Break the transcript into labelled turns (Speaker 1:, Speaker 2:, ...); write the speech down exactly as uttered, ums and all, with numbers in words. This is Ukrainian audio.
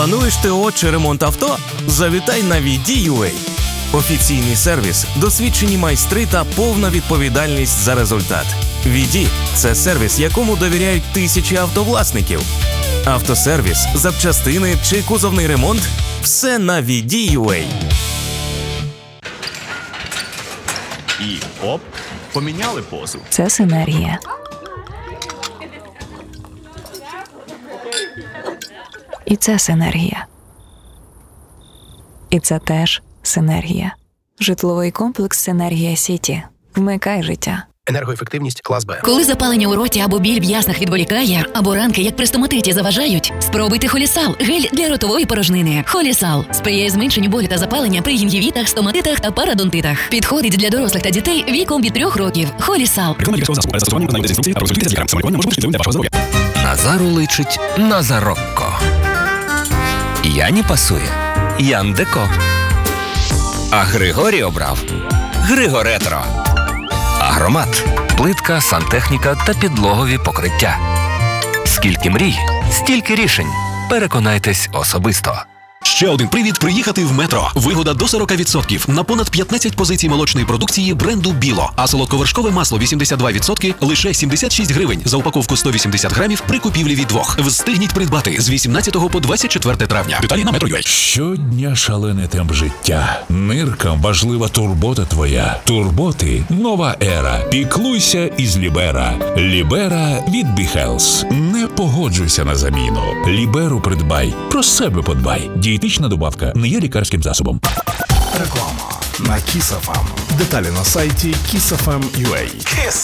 Speaker 1: Плануєш ТО чи ремонт авто? Завітай на ві ді ю ей. Офіційний сервіс, досвідчені майстри та повна відповідальність за результат. ві ді – це сервіс, якому довіряють тисячі автовласників. Автосервіс, запчастини чи кузовний ремонт – все на ві ді ю ей.
Speaker 2: І оп, поміняли позу.
Speaker 3: Це синергія. І це синергія. І це теж синергія. Житловий комплекс «Синергія Сіті». Вмикай життя.
Speaker 4: Енергоефективність клас Б.
Speaker 5: Коли запалення у роті або біль в яснах відволікає, або ранки, як при стоматиті, заважають, спробуйте Холісал – гель для ротової порожнини. Холісал сприяє зменшенню болю та запалення при гінгівітах, стоматитах та парадонтитах. Підходить для дорослих та дітей віком від трьох років. Холісал.
Speaker 6: Назару личить Назарокко. Яні пасує Ян Деко. А Григорій обрав Григоретро. Агромат – плитка, сантехніка та підлогові покриття. Скільки мрій, стільки рішень. Переконайтесь особисто.
Speaker 7: Ще один привід приїхати в Метро. Вигода до сорок відсотків на понад п'ятнадцять позицій молочної продукції бренду Біло. А солодковершкове масло вісімдесят два відсотки лише сімдесят шість гривень за упаковку сто вісімдесят грамів при купівлі від двох. Встигніть придбати з вісімнадцятого по двадцять четверте травня. Деталі на Метро.ua.
Speaker 8: Щодня шалений темп життя. Ниркам важлива турбота твоя. Турботи – нова ера. Піклуйся із Лібера. Лібера від Біхелс. Не погоджуйся на заміну. Ліберу придбай. Про себе подбай. Дієтична добавка не є лікарським засобом.
Speaker 9: Реклама на Kiss еф ем. Деталі на сайті kiss еф ем крапка ю а.